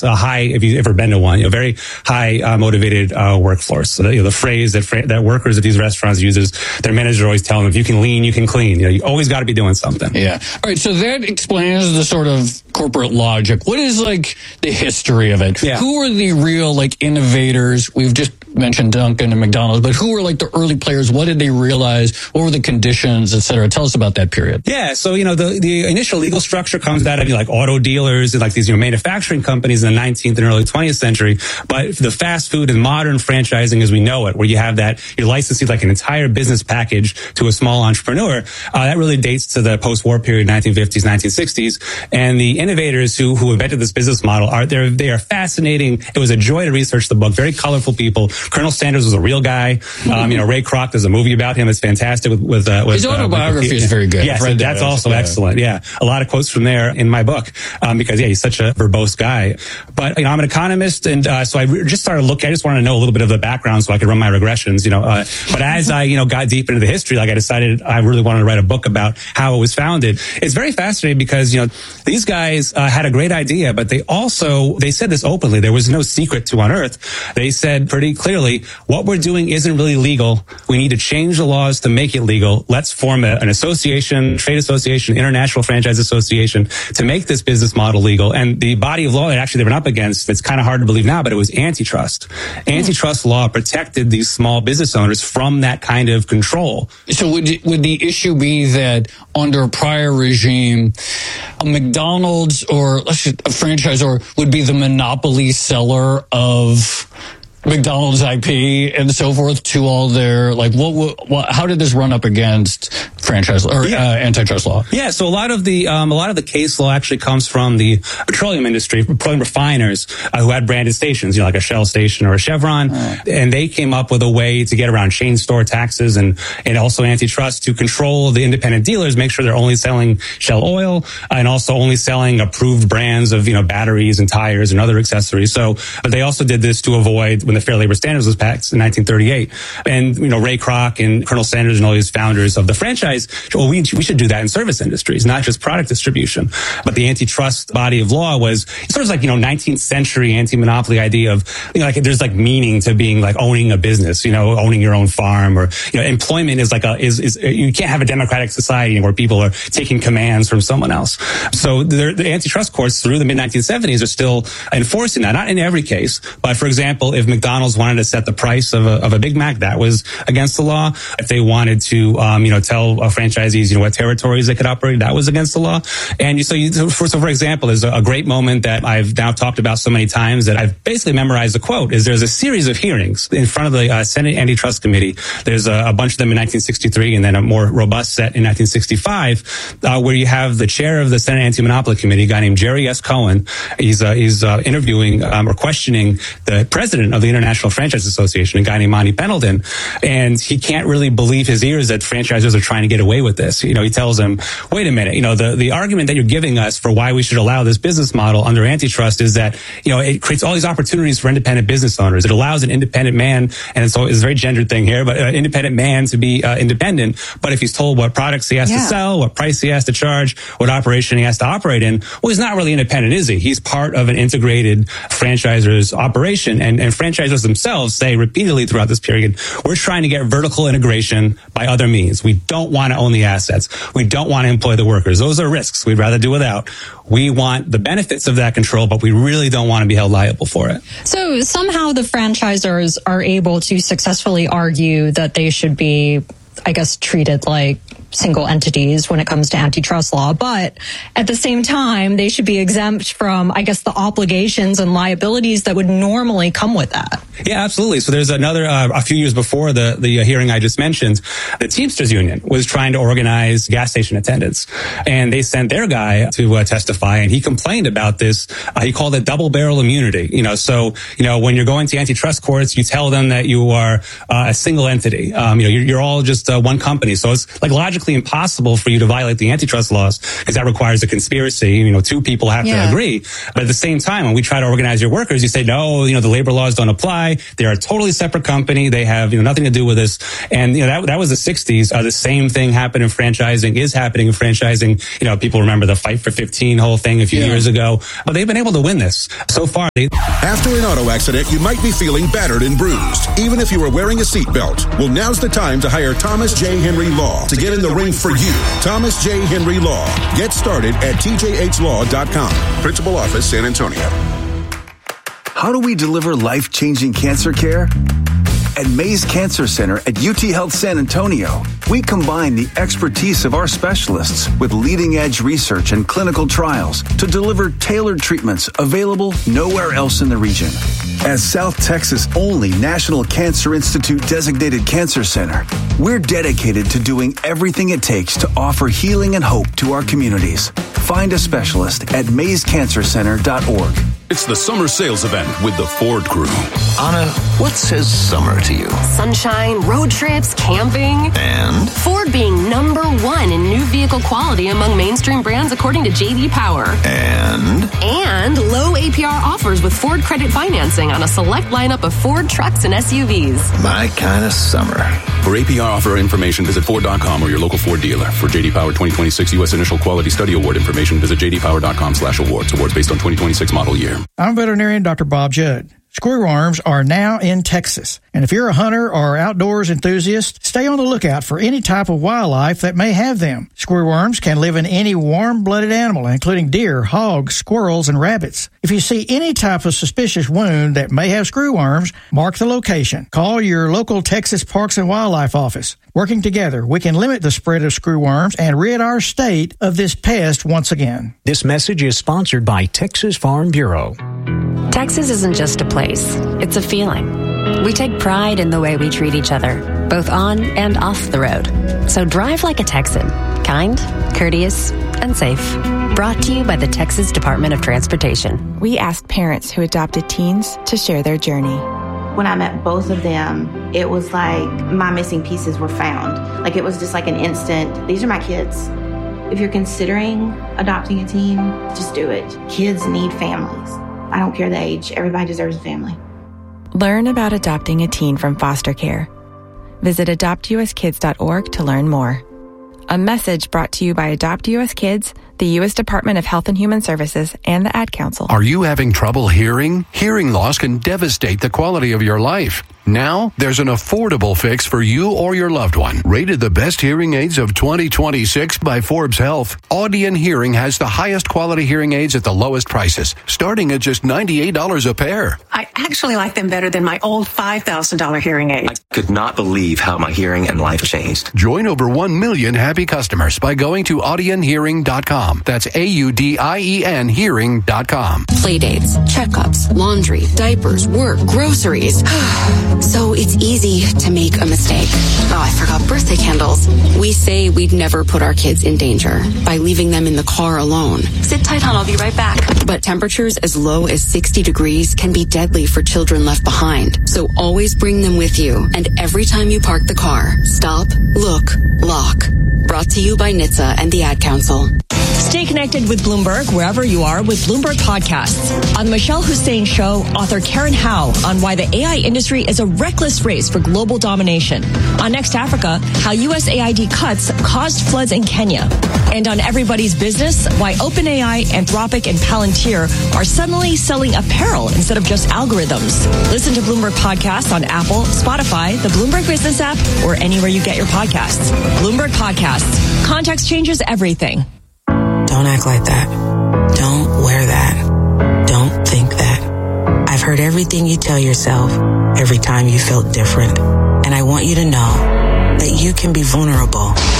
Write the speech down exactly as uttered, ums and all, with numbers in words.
a high, if you've ever been to one, you know, very high uh, motivated uh, workforce. So that, you know, the phrase that fra- that workers at these restaurants use is their manager always tell them, if you can lean, you can clean. You know, you always got to be doing something. Yeah. All right. So that explains the sort of corporate logic. What is like the history of it? Yeah. Who are the real like innovators? We've just mentioned Dunkin' and McDonald's, but who were like the early players? What did they realize? What were the conditions, et cetera? Tell us about that period. Yeah, so, you know, the, the initial legal structure comes out of, you know, like auto dealers and like these, you know, manufacturing companies in the nineteenth and early twentieth century. But the fast food and modern franchising as we know it, where you have that, you're licensing like an entire business package to a small entrepreneur, uh, that really dates to the post-war period, nineteen fifties, nineteen sixties. And the innovators who, who invented this business model are, they're, they are fascinating. It was a joy to research the book. Very colorful people. Colonel Sanders was a real guy. Um, you know, Ray Kroc, there's a movie about him. It's fantastic with, with, uh, with his autobiography uh, with, is very good. Yes, yeah, that's also yeah. excellent. Yeah. A lot of quotes from there in my book, um, because yeah, he's such a verbose guy. But, you know, I'm an economist. And, uh, so I re- just started looking, I just wanted to know a little bit of the background so I could run my regressions, you know, uh, but as I, you know, got deep into the history, like I decided I really wanted to write a book about how it was founded. It's very fascinating because, you know, these guys, uh, had a great idea, but they also, they said this openly. There was no secret to unearth. They said pretty clearly, what we're doing isn't really legal. We need to change the laws to make it legal. Let's form a, an association, trade association, international franchise association to make this business model legal. And the body of law that actually they were up against, it's kind of hard to believe now, but it was antitrust. Antitrust law protected these small business owners from that kind of control. So would would the issue be that under a prior regime, a McDonald's or let's just, a franchisor would be the monopoly seller of McDonald's I P and so forth to all their, like, what, what how did this run up against franchise or yeah. uh, antitrust law? Yeah, so a lot of the um, a lot of the case law actually comes from the petroleum industry, petroleum refiners uh, who had branded stations, you know, like a Shell station or a Chevron, right. And they came up with a way to get around chain store taxes and and also antitrust to control the independent dealers, make sure they're only selling Shell oil and also only selling approved brands of, you know, batteries and tires and other accessories. So, but they also did this to avoid when the Fair Labor Standards was passed in nineteen thirty-eight. And, you know, Ray Kroc and Colonel Sanders and all these founders of the franchise, well, we, we should do that in service industries, not just product distribution. But the antitrust body of law was sort of like, you know, nineteenth century anti-monopoly idea of, you know, like there's like meaning to being like owning a business, you know, owning your own farm, or, you know, employment is like a, is, is, you can't have a democratic society where people are taking commands from someone else. So the, the antitrust courts through the mid nineteen seventies are still enforcing that, not in every case, but for example, if McDonald's wanted to set the price of a, of a Big Mac, that was against the law. If they wanted to, um, you know, tell uh, franchisees, you know, what territories they could operate, that was against the law. And you, so, you, so, for, so for example, there's a, a great moment that I've now talked about so many times that I've basically memorized the quote, is there's a series of hearings in front of the uh, Senate Antitrust Committee. There's a, a bunch of them in nineteen sixty-three and then a more robust set in nineteen sixty-five, uh, where you have the chair of the Senate Anti-Monopoly Committee, a guy named Jerry S. Cohen. He's, uh, he's uh, interviewing um, or questioning the president of the International Franchise Association, a guy named Monty Pendleton, and he can't really believe his ears that franchisers are trying to get away with this. You know, he tells him, wait a minute, you know, the, the argument that you're giving us for why we should allow this business model under antitrust is that, you know, it creates all these opportunities for independent business owners. It allows an independent man, and so it's a very gendered thing here, but an independent man to be uh, independent, but if he's told what products he has yeah. to sell, what price he has to charge, what operation he has to operate in, well, he's not really independent, is he? He's part of an integrated franchisor's operation, and, and franchisors themselves say repeatedly throughout this period, we're trying to get vertical integration by other means. We don't want to own the assets. We don't want to employ the workers. Those are risks we'd rather do without. We want the benefits of that control, but we really don't want to be held liable for it. So somehow the franchisors are able to successfully argue that they should be, I guess, treated like single entities when it comes to antitrust law, but at the same time, they should be exempt from, I guess, the obligations and liabilities that would normally come with that. Yeah, absolutely. So there's another, uh, a few years before the, the hearing I just mentioned, the Teamsters Union was trying to organize gas station attendants, and they sent their guy to uh, testify, and he complained about this. Uh, he called it double barrel immunity. You know, so, you know, when you're going to antitrust courts, you tell them that you are uh, a single entity. Um, you know, you're, you're all just uh, one company. So it's like logically logically impossible for you to violate the antitrust laws, because that requires a conspiracy. You know, two people have yeah. to agree. But at the same time, when we try to organize your workers, you say, no, you know, the labor laws don't apply. They're a totally separate company. They have, you know, nothing to do with this. And, you know, that, that was the sixties. Uh, the same thing happened in franchising, is happening in franchising. You know, people remember the Fight for fifteen whole thing a few yeah. years ago. But they've been able to win this. So far, they... After an auto accident, you might be feeling battered and bruised, even if you are wearing a seatbelt. Well, now's the time to hire Thomas J. Henry Law to get in the ring for you. Thomas J. Henry Law. Get started at T J H law dot com. Principal Office, San Antonio. How do we deliver life-changing cancer care? At Mays Cancer Center at U T Health San Antonio, we combine the expertise of our specialists with leading-edge research and clinical trials to deliver tailored treatments available nowhere else in the region. As South Texas' only National Cancer Institute designated cancer center, we're dedicated to doing everything it takes to offer healing and hope to our communities. Find a specialist at mays cancer center dot org. It's the summer sales event with the Ford Crew. Anna, what says summer to you? Sunshine, road trips, camping. And? Ford being number one in new vehicle quality among mainstream brands according to J D Power. And? And low A P R offers with Ford credit financing on a select lineup of Ford trucks and S U Vs. My kind of summer. For A P R offer information, visit Ford dot com or your local Ford dealer. For J D Power twenty twenty-six U S Initial Quality Study Award information, visit j d power dot com slash awards. Awards based on twenty twenty-six model year. I'm veterinarian Doctor Bob Judd. Screwworms are now in Texas. And if you're a hunter or outdoors enthusiast, stay on the lookout for any type of wildlife that may have them. Screwworms can live in any warm-blooded animal, including deer, hogs, squirrels, and rabbits. If you see any type of suspicious wound that may have screwworms, mark the location. Call your local Texas Parks and Wildlife office. Working together, we can limit the spread of screwworms and rid our state of this pest once again. This message is sponsored by Texas Farm Bureau. Texas isn't just a place, it's a feeling. We take pride in the way we treat each other, both on and off the road. So drive like a Texan, kind, courteous, and safe. Brought to you by the Texas Department of Transportation. We asked parents who adopted teens to share their journey. When I met both of them, it was like my missing pieces were found. Like it was just like an instant, these are my kids. If you're considering adopting a teen, just do it. Kids need families. I don't care the age. Everybody deserves a family. Learn about adopting a teen from foster care. Visit adopt u s kids dot org to learn more. A message brought to you by Adopt U S Kids, the U S Department of Health and Human Services, and the Ad Council. Are you having trouble hearing? Hearing loss can devastate the quality of your life. Now, there's an affordable fix for you or your loved one. Rated the best hearing aids of twenty twenty-six by Forbes Health, Audion Hearing has the highest quality hearing aids at the lowest prices, starting at just ninety-eight dollars a pair. I actually like them better than my old five thousand dollars hearing aid. I could not believe how my hearing and life changed. Join over one million happy customers by going to audion hearing dot com. That's A U D I E N hearing dot com. Playdates, checkups, laundry, diapers, work, groceries. So it's easy to make a mistake. Oh, I forgot birthday candles. We say we'd never put our kids in danger by leaving them in the car alone. Sit tight, hon, I'll be right back. But temperatures as low as sixty degrees can be deadly for children left behind. So always bring them with you. And every time you park the car, stop, look, lock. Brought to you by N H T S A and the Ad Council. Stay connected with Bloomberg wherever you are with Bloomberg Podcasts. On the Michelle Hussein Show, author Karen Howe on why the A I industry is a reckless race for global domination. On Next Africa, how U S A I D cuts caused floods in Kenya. And on Everybody's Business, why OpenAI, Anthropic, and Palantir are suddenly selling apparel instead of just algorithms. Listen to Bloomberg Podcasts on Apple, Spotify, the Bloomberg Business app, or anywhere you get your podcasts. Bloomberg Podcasts. Context changes everything. Don't act like that. Don't wear that. Don't think that. I've heard everything you tell yourself every time you felt different. And I want you to know that you can be vulnerable